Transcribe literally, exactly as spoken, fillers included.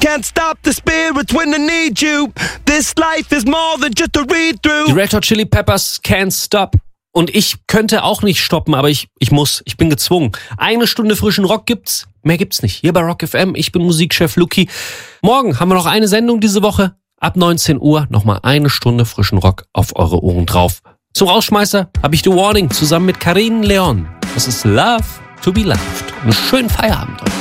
Can't stop the spirits when I need you. This life is more than just a read-through. Die Red Hot Chili Peppers, Can't Stop. Und ich könnte auch nicht stoppen, aber ich, ich muss, ich bin gezwungen. Eine Stunde frischen Rock gibt's, mehr gibt's nicht. Hier bei Rock F M, ich bin Musikchef Luki. Morgen haben wir noch eine Sendung diese Woche. Ab neunzehn Uhr nochmal eine Stunde frischen Rock auf eure Ohren drauf. Zum Rausschmeißer habe ich The Warning zusammen mit Karin Leon. Das ist Love to be Loved. Einen schönen Feierabend.